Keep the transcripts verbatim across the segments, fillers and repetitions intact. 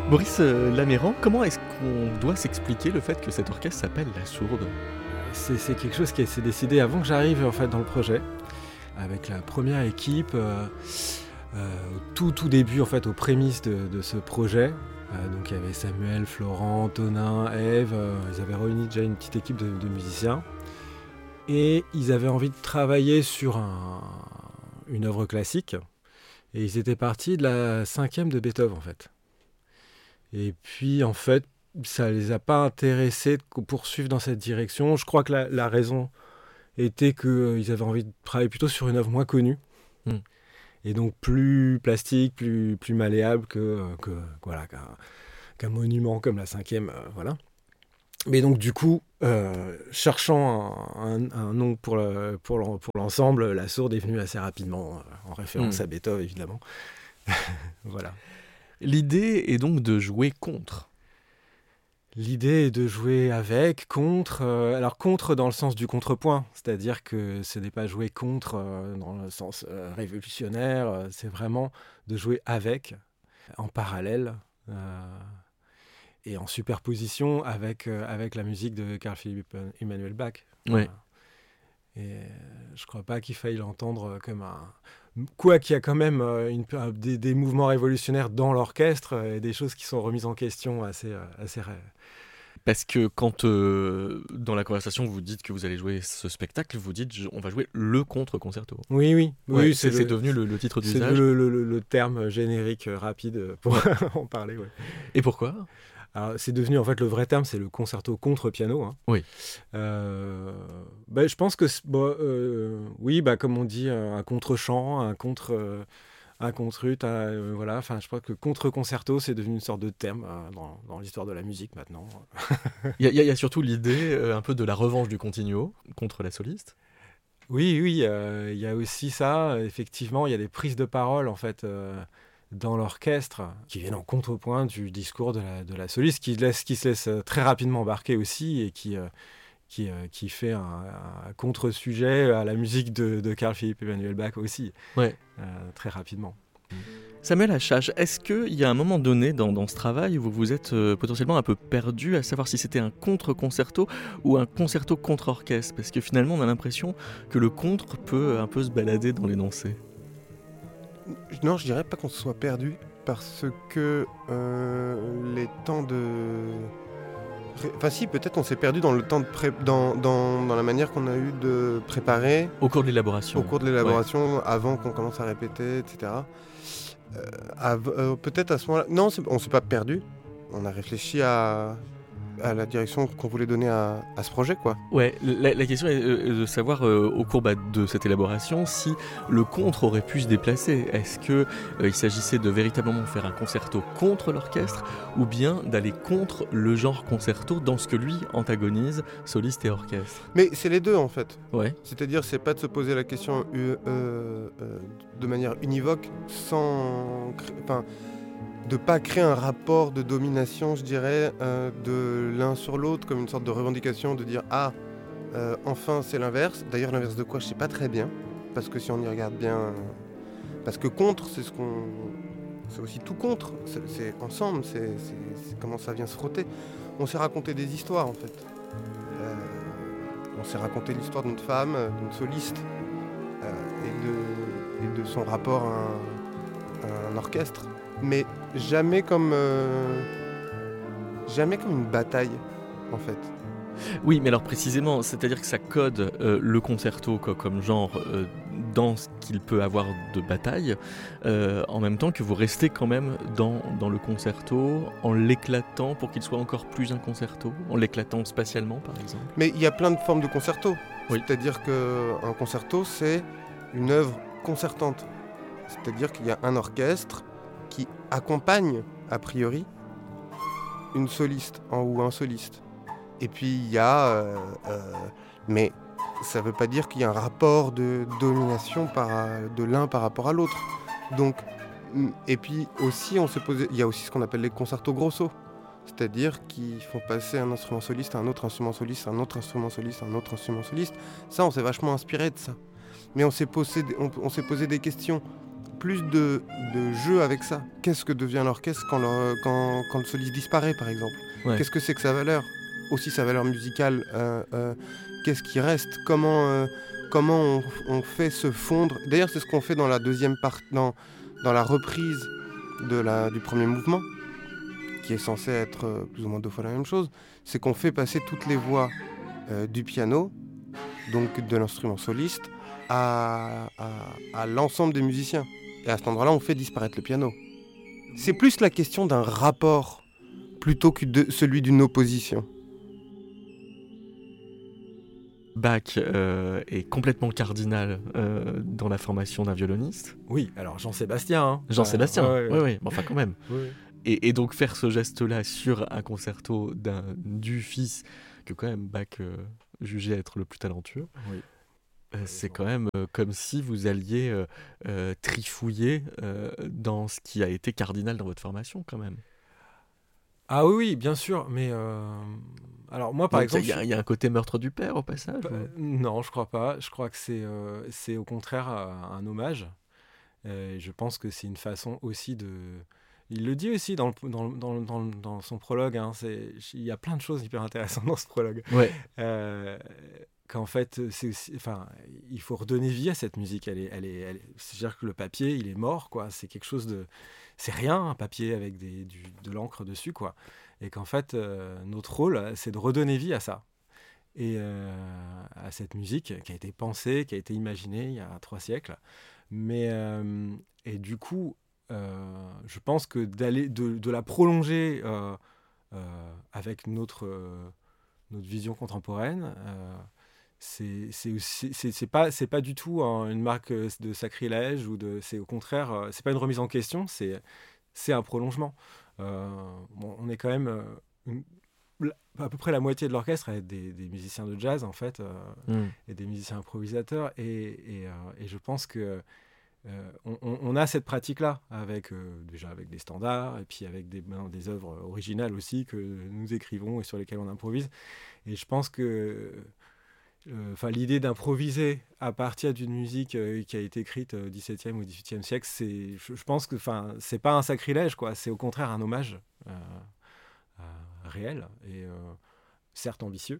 Maurice euh, Laméran, comment est-ce qu'on doit s'expliquer le fait que cet orchestre s'appelle La Sourde? C'est, c'est quelque chose qui s'est décidé avant que j'arrive en fait dans le projet, avec la première équipe, euh, euh, au tout tout début en fait, aux prémices de, de ce projet. Euh, donc il y avait Samuel, Florent, Tonin, Ève. Euh, ils avaient réuni déjà une petite équipe de, de musiciens et ils avaient envie de travailler sur un, une œuvre classique. Et ils étaient partis de la cinquième de Beethoven en fait. Et puis en fait, ça les a pas intéressés de poursuivre dans cette direction. Je crois que la, la raison était qu'ils euh, avaient envie de travailler plutôt sur une œuvre moins connue. Mm. Et donc plus plastique, plus, plus malléable que, que, voilà, qu'un, qu'un monument comme la cinquième. Euh, voilà. Mais donc du coup, euh, cherchant un, un, un nom pour, le, pour, le, pour l'ensemble, La Sourde est venue assez rapidement, euh, en référence Mm. à Beethoven évidemment. Voilà. L'idée est donc de jouer contre. L'idée est de jouer avec, contre, euh, alors contre dans le sens du contrepoint, c'est-à-dire que ce n'est pas jouer contre euh, dans le sens euh, révolutionnaire, euh, c'est vraiment de jouer avec, en parallèle, euh, et en superposition avec, euh, avec la musique de Carl Philipp Emanuel Bach. Ouais. Et euh, je ne crois pas qu'il faille l'entendre comme un... Quoi qu'il y a quand même euh, une, des, des mouvements révolutionnaires dans l'orchestre euh, et des choses qui sont remises en question assez, euh, assez ré- Parce que quand, euh, dans la conversation, vous dites que vous allez jouer ce spectacle, vous dites je- on va jouer le contre-concerto. Oui, oui, Ouais, oui, c'est, c'est, c'est le, devenu le, le titre c'est d'usage. le, le, le, le terme générique euh, rapide pour en parler. Ouais. Et pourquoi? Alors, c'est devenu en fait le vrai terme, c'est le concerto contre piano. Hein. Oui. Euh, bah, je pense que bah, euh, oui, bah, comme on dit, un contre-chant, un contre, euh, un contre-ut, un, euh, voilà. Enfin, je crois que contre-concerto, c'est devenu une sorte de terme euh, dans, dans l'histoire de la musique maintenant. Il y, a- il y a surtout l'idée euh, un peu de la revanche du continuo contre la soliste. Oui, oui, euh, il y a aussi ça. Effectivement, il y a des prises de parole en fait. Euh, dans l'orchestre, qui viennent en contrepoint du discours de la, de la soliste, qui, laisse, qui se laisse très rapidement embarquer aussi, et qui, euh, qui, euh, qui fait un, un contre-sujet à la musique de, de Carl Philipp Emanuel Bach aussi, Ouais. euh, très rapidement. Samuel Hachache, est-ce qu'il y a un moment donné dans, dans ce travail où vous vous êtes euh, potentiellement un peu perdu à savoir si c'était un contre-concerto ou un concerto contre-orchestre? Parce que finalement, on a l'impression que le contre peut un peu se balader dans l'énoncé. Non, je dirais pas qu'on se soit perdu, parce que euh, les temps de... Enfin si, peut-être on s'est perdu dans le temps de pré... dans, dans, dans la manière qu'on a eu de préparer Au cours de l'élaboration. au cours de l'élaboration, ouais. Avant qu'on commence à répéter, et cetera. Euh, av- euh, peut-être à ce moment-là... Non, c'est... on s'est pas perdu. On a réfléchi à... à la direction qu'on voulait donner à, à ce projet, quoi. Ouais, la, la question est euh, de savoir euh, au cours bah, de cette élaboration si le contre aurait pu se déplacer. Est-ce que euh, il s'agissait de véritablement faire un concerto contre l'orchestre ou bien d'aller contre le genre concerto dans ce que lui antagonise, soliste et orchestre? Mais c'est les deux, en fait. Ouais. C'est-à-dire, c'est pas de se poser la question euh, euh, euh, de manière univoque, sans... cré- Enfin, de pas créer un rapport de domination, je dirais, euh, de l'un sur l'autre, comme une sorte de revendication, de dire « Ah, euh, enfin, c'est l'inverse ». D'ailleurs, l'inverse de quoi, je sais pas très bien, parce que si on y regarde bien... euh, Parce que contre, c'est ce qu'on... C'est aussi tout contre, c'est, c'est ensemble, c'est, c'est, c'est comment ça vient se frotter. On s'est raconté des histoires, en fait. Euh, on s'est raconté l'histoire d'une femme, euh, d'une soliste, euh, et, de, et de son rapport à un, à un orchestre. Mais jamais comme, euh, jamais comme une bataille, en fait. Oui, mais alors précisément, c'est-à-dire que ça code euh, le concerto co- comme genre euh, dans ce qu'il peut avoir de bataille, euh, en même temps que vous restez quand même dans, dans le concerto, en l'éclatant pour qu'il soit encore plus un concerto, en l'éclatant spatialement par exemple. Mais il y a plein de formes de concerto. Oui. C'est-à-dire qu'un concerto, c'est une œuvre concertante. C'est-à-dire qu'il y a un orchestre qui accompagne, a priori, une soliste en, ou un soliste. Et puis il y a... Euh, euh, mais ça ne veut pas dire qu'il y a un rapport de domination par, de l'un par rapport à l'autre. Donc, et puis aussi, on se posait, il y a aussi ce qu'on appelle les concertos grosso. C'est-à-dire qu'ils font passer un instrument soliste à un autre instrument soliste, un autre instrument soliste, un autre instrument soliste. Ça, on s'est vachement inspiré de ça. Mais on s'est posé, on, on s'est posé des questions plus de, de jeu avec ça. Qu'est-ce que devient l'orchestre quand le, quand, quand le soliste disparaît, par exemple? Ouais. Qu'est-ce que c'est que sa valeur? Aussi sa valeur musicale. euh, euh, qu'est-ce qui reste? Comment, euh, comment on, on fait se fondre? D'ailleurs, c'est ce qu'on fait dans la deuxième partie, dans, dans la reprise de la, du premier mouvement, qui est censé être euh, plus ou moins deux fois la même chose. C'est qu'on fait passer toutes les voix euh, du piano, donc de l'instrument soliste, à, à, à l'ensemble des musiciens. Et à cet endroit-là, on fait disparaître le piano. C'est plus la question d'un rapport plutôt que de celui d'une opposition. Bach euh, est complètement cardinal euh, dans la formation d'un violoniste. Oui, alors Jean-Sébastien. Hein. Jean-Sébastien, Ouais, ouais, oui, ouais. oui, enfin quand même. Ouais. Et, et donc faire ce geste-là sur un concerto d'un, du fils que quand même Bach euh, jugeait être le plus talentueux, Oui. euh, c'est quand même euh, comme si vous alliez euh, euh, trifouiller euh, dans ce qui a été cardinal dans votre formation quand même. Ah oui, oui, bien sûr, mais euh, alors moi par Donc, exemple, il y, a- il y a un côté meurtre du père au passage je- ou- non, je crois pas. Je crois que c'est euh, c'est au contraire euh, un hommage. Euh, Et je pense que c'est une façon aussi de. Il le dit aussi dans, le- dans, le- dans, le- dans, le- dans son prologue. Hein, c'est- il y a plein de choses hyper intéressantes dans ce prologue. Ouais, Euh, Qu'en fait, c'est aussi, enfin, il faut redonner vie à cette musique. Elle est, elle est, elle est- c'est-à-dire que le papier, il est mort, quoi. C'est quelque chose de, c'est rien, un papier avec des, du, de l'encre dessus, quoi. Et qu'en fait, euh, notre rôle, c'est de redonner vie à ça et euh, à cette musique qui a été pensée, qui a été imaginée il y a trois siècles. Mais euh, et du coup, euh, je pense que d'aller, de, de la prolonger euh, euh, avec notre euh, notre vision contemporaine. Euh, c'est c'est aussi c'est c'est pas c'est pas du tout hein, une marque euh, de sacrilège ou de c'est au contraire euh, c'est pas une remise en question, c'est c'est un prolongement. Euh, bon, on est quand même euh, une- la- à peu près la moitié de l'orchestre est des, des musiciens de jazz en fait euh, mm. et des musiciens improvisateurs et, et, euh, et je pense que euh, on, on- on a cette pratique-là avec euh, déjà avec des standards et puis avec des, ben, des œuvres originales aussi que nous écrivons et sur lesquelles on improvise. Et je pense que euh, enfin, l'idée d'improviser à partir d'une musique euh, qui a été écrite au dix-septième ou dix-huitième siècle, c'est, je, je pense que enfin, c'est pas un sacrilège, quoi. C'est au contraire un hommage euh, euh, réel et euh, certes ambitieux.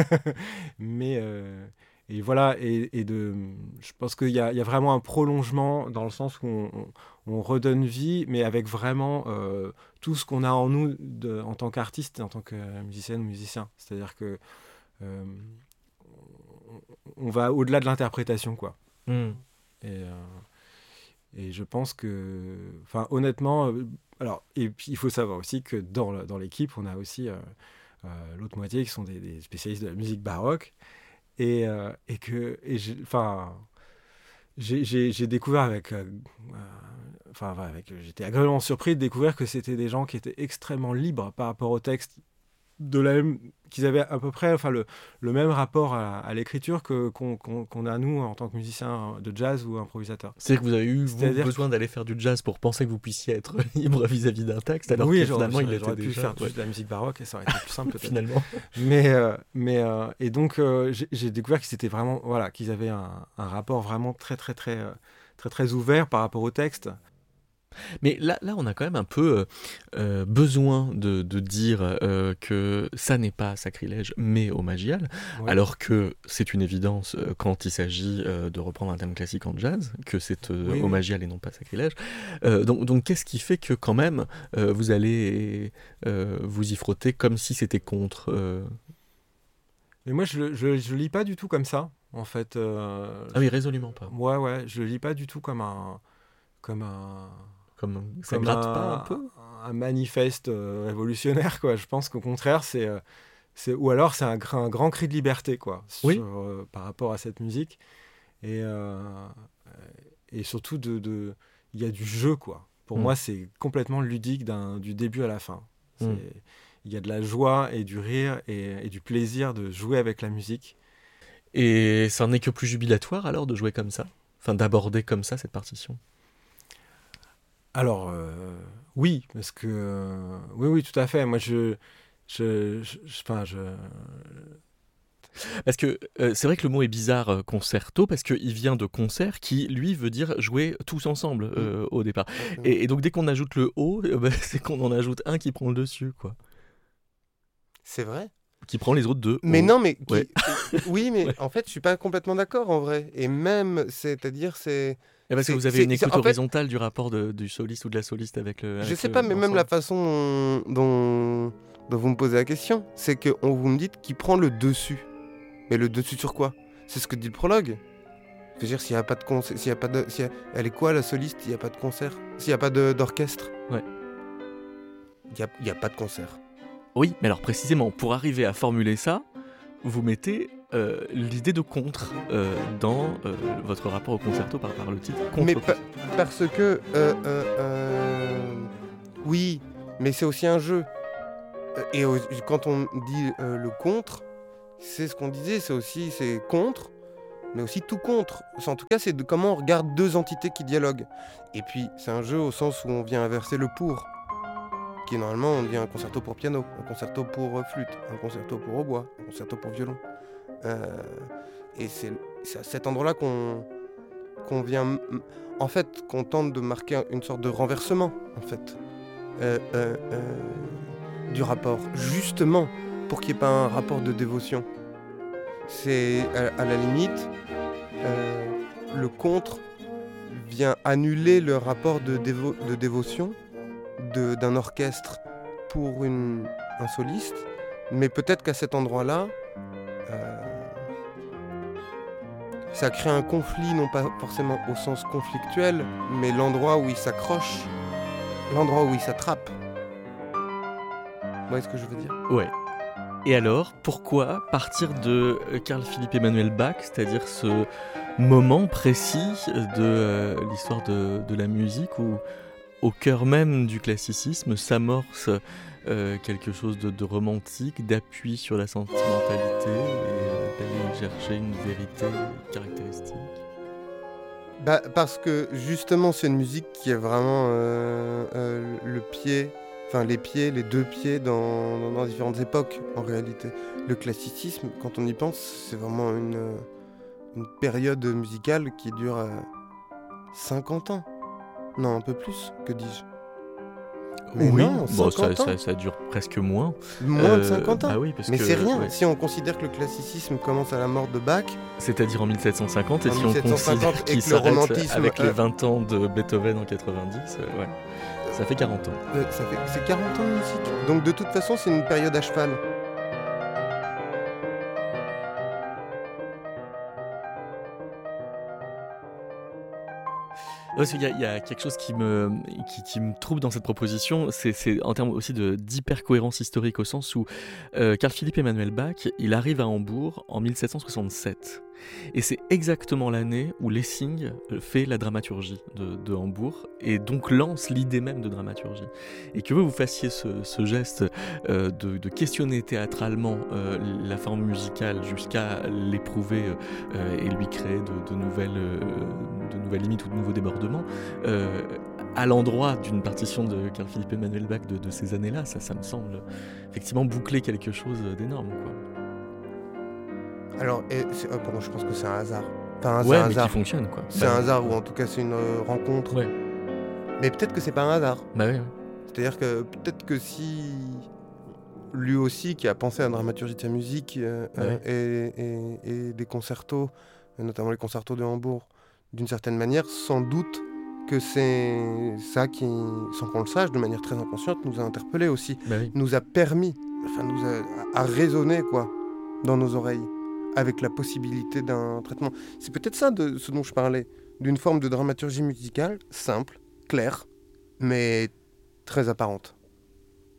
Mais euh, et voilà, et, et de, je pense qu'il y a, il y a vraiment un prolongement dans le sens où on, on- on redonne vie, mais avec vraiment euh, tout ce qu'on a en nous de- en tant qu'artiste et en tant que musicienne ou musicien. C'est-à-dire que euh, on, on va au-delà de l'interprétation, quoi. Mm. Et, euh, et je pense que, enfin, honnêtement, euh, alors, et puis il faut savoir aussi que dans, le- dans l'équipe, on a aussi euh, euh, l'autre moitié qui sont des, des spécialistes de la musique baroque. Et, euh, et que, et j'ai, enfin, j'ai, j'ai, j'ai découvert avec, euh, euh, enfin, ouais, avec, j'étais agréablement surpris de découvrir que c'était des gens qui étaient extrêmement libres par rapport au texte, de la même, qu'ils avaient à peu près, enfin, le, le même rapport à, à l'écriture que, qu'on, qu'on, qu'on a nous en tant que musiciens de jazz ou improvisateurs. C'est-à-dire que vous avez eu vous, C'est-à-dire besoin d'aller faire du jazz pour penser que vous puissiez être libre vis-à-vis d'un texte, alors oui, que genre, finalement il j'aurais, était j'aurais pu déjà... faire ouais, juste de la musique baroque et ça aurait été plus simple peut-être. finalement. Mais, euh, mais euh, et donc euh, j'ai, j'ai découvert qu'ils étaient vraiment, voilà, qu'ils avaient un, un rapport vraiment très très très euh, très très ouvert par rapport au texte. Mais là, là, on a quand même un peu euh, euh, besoin de, de dire euh, que ça n'est pas sacrilège, mais hommagial, Ouais. alors que c'est une évidence euh, quand il s'agit euh, de reprendre un thème classique en jazz, que c'est euh, Oui, oui. hommagial et non pas sacrilège. Euh, donc, donc qu'est-ce qui fait que quand même euh, vous allez euh, vous y frotter comme si c'était contre euh, Mais moi je, le- je je lis pas du tout comme ça en fait. Euh, Ah oui, résolument pas. ouais ouais, je le lis pas du tout comme un comme un Comme ça comme gratte un, pas un peu un manifeste euh, révolutionnaire quoi. Je pense qu'au contraire c'est euh, c'est ou alors c'est un, gr- un grand cri de liberté quoi sur, Oui. euh, par rapport à cette musique et euh, et surtout de de il y a du jeu quoi. Pour Mm. moi c'est complètement ludique d'un du début à la fin. C'est- Mm. Il y a de la joie et du rire et, et du plaisir de jouer avec la musique. Et ça n'est que plus jubilatoire alors de jouer comme ça, enfin d'aborder comme ça cette partition. Alors, euh, oui, parce que... euh, oui, oui, tout à fait. Moi, je... je, je, je- enfin, je Parce que euh, c'est vrai que le mot est bizarre, euh, concerto, parce qu'il vient de concert, qui lui veut dire jouer tous ensemble euh, mmh. au départ. Mmh. Et, et donc dès qu'on ajoute le O, euh, bah, c'est qu'on en ajoute un qui prend le dessus, quoi. C'est vrai. Qui prend les autres deux. Mais O. non, mais qui... ouais. oui, mais ouais. en fait, je suis pas complètement d'accord en vrai. Et même, c'est-à-dire, c'est. Et parce c'est, que vous avez c'est, une écoute en horizontale fait, du rapport de, du soliste ou de la soliste avec le. Avec je sais le, pas, mais l'ensemble. même la façon dont, dont vous me posez la question, c'est que on, vous me dites qui prend le dessus. Mais le dessus sur quoi? C'est ce que dit le prologue. Je veux dire, s'il y a pas de concert, s'il y a pas de, s'il y a... elle est quoi la soliste? Il y a pas de concert. S'il y a pas de, d'orchestre. Ouais. Il y a, il y a pas de concert. Oui, mais alors précisément, pour arriver à formuler ça, vous mettez euh, l'idée de contre euh, dans euh, votre rapport au concerto par, par le titre. Contre mais pa- parce que euh, euh, euh, oui, mais c'est aussi un jeu. Et euh, quand on dit euh, le contre, c'est ce qu'on disait, c'est aussi c'est contre, mais aussi tout contre. En tout cas, c'est de comment on regarde deux entités qui dialoguent. Et puis c'est un jeu au sens où on vient inverser le pour. Qui normalement on dit un concerto pour piano, un concerto pour euh, flûte, un concerto pour hautbois, un concerto pour violon. Euh, et c'est, c'est à cet endroit-là qu'on, qu'on vient, en fait, qu'on tente de marquer une sorte de renversement, en fait, euh, euh, euh, du rapport, justement pour qu'il n'y ait pas un rapport de dévotion. C'est à, à la limite, euh, le contre vient annuler le rapport de, dévo- de dévotion De, d'un orchestre pour une, un soliste, mais peut-être qu'à cet endroit-là, euh, ça crée un conflit, non pas forcément au sens conflictuel, mais l'endroit où il s'accroche, l'endroit où il s'attrape. Vous voyez ce que je veux dire? Ouais. Et alors, pourquoi partir de Carl Philipp Emanuel Bach, c'est-à-dire ce moment précis de euh, l'histoire de, de la musique où au cœur même du classicisme s'amorce euh, quelque chose de, de romantique, d'appui sur la sentimentalité et euh, d'aller chercher une vérité caractéristique? Bah, parce que justement c'est une musique qui est vraiment euh, euh, le pied, enfin les pieds, les deux pieds dans, dans, dans différentes époques en réalité. Le classicisme, quand on y pense, c'est vraiment une, une période musicale qui dure euh, cinquante ans. Non, un peu plus, que dis-je? Mais oui, non, bon, cinquante ça, ans. ça, ça dure presque moins. Moins Euh, de cinquante ans. bah oui, parce Mais que, c'est rien. ouais. Si on considère que le classicisme commence à la mort de Bach, C'est-à-dire en dix-sept cent cinquante, et En si on dix-sept cent cinquante, considère et qu'il que le s'arrête romantisme, avec euh, les vingt ans de Beethoven en quatre-vingt-dix, euh, ouais, ça fait quarante ans. euh, ça fait, c'est quarante ans de musique. Donc de toute façon, c'est une période à cheval. Parce qu'il y a, il y a quelque chose qui me, qui, qui me trouble dans cette proposition, c'est, c'est en termes aussi de, d'hyper-cohérence historique, au sens où euh, Carl Philipp Emanuel Bach, il arrive à Hambourg en dix-sept cent soixante-sept. Et c'est exactement l'année où Lessing fait la dramaturgie de, de Hambourg, et donc lance l'idée même de dramaturgie. Et que vous, vous fassiez ce, ce geste euh, de, de questionner théâtralement euh, la forme musicale jusqu'à l'éprouver euh, et lui créer de, de, nouvelles, euh, de nouvelles limites ou de nouveaux débordements, euh, à l'endroit d'une partition de Carl Philipp Emanuel Bach de, de ces années-là, ça, ça me semble effectivement boucler quelque chose d'énorme, quoi. Alors, et c'est, euh, bon, je pense que c'est un hasard. Enfin, c'est Ouais, un mais hasard. qui fonctionne, quoi. C'est Bah, un hasard, ou en tout cas c'est une euh, rencontre. Ouais. Mais peut-être que c'est pas un hasard. Bah ouais, ouais. C'est-à-dire que peut-être que si lui aussi, qui a pensé à la dramaturgie de sa musique euh, Ouais. euh, et, et- et des concertos, notamment les concertos de Hambourg, d'une certaine manière, sans doute que c'est ça qui, sans qu'on le sache, de manière très inconsciente, nous a interpellés aussi, Bah oui. nous a permis, enfin nous a, a résonné quoi, dans nos oreilles, avec la possibilité d'un traitement. C'est peut-être ça de ce dont je parlais, d'une forme de dramaturgie musicale simple, claire, mais très apparente.